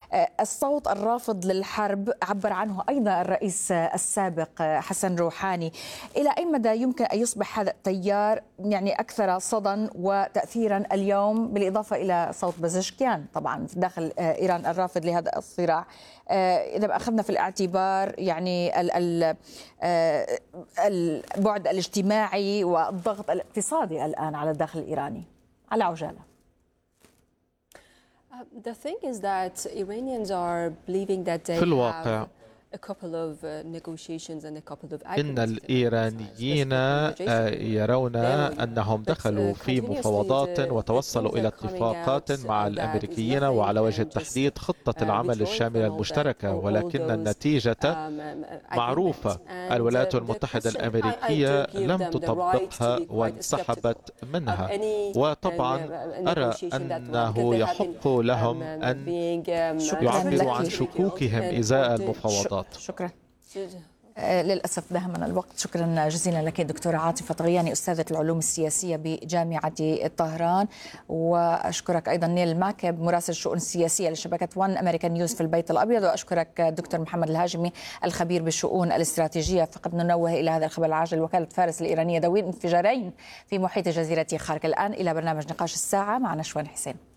الصوت الرافض للحرب عبر عنه أيضا الرئيس السابق حسن روحاني. إلى أي مدى يمكن أن يصبح هذا التيار يعني أكثر صدى وتأثيرا اليوم، بالإضافة إلى صوت بزشكيان طبعا داخل إيران الرافض لهذا الصراع، إذا أخذنا في الاعتبار يعني البعد الاجتماعي والضغط الاقتصادي الآن على الداخل الإيراني على عجالة؟ في الواقع إن الإيرانيين يرون أنهم دخلوا في مفاوضات وتوصلوا إلى اتفاقات مع الأمريكيين وعلى وجه التحديد خطة العمل الشاملة المشتركة، ولكن النتيجة معروفة. الولايات المتحدة الأمريكية لم تطبقها وانسحبت منها، وطبعا أرى أنه يحق لهم أن يعبروا عن شكوكهم إزاء المفاوضات. شكرا. للأسف دهمنا الوقت. شكرا جزيلا لك دكتورة عاطفة طغياني، أستاذة العلوم السياسية بجامعة طهران، وأشكرك أيضا نيل ماكب مراسل الشؤون السياسية لشبكة وان أمريكان نيوز في البيت الأبيض، وأشكرك دكتور محمد الهاجمي الخبير بالشؤون الاستراتيجية. فقد ننوه إلى هذا الخبر العاجل: وكالة فارس الإيرانية دوين انفجارين في محيط جزيرة خارق. الآن إلى برنامج نقاش الساعة مع نشوان حسين.